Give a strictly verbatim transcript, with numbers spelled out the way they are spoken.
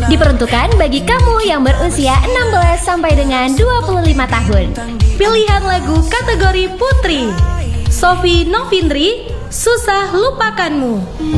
Diperuntukkan bagi kamu yang berusia enam belas sampai dengan dua puluh lima tahun. Pilihan lagu kategori Putri, Sofi Novindri, Susah Lupakanmu.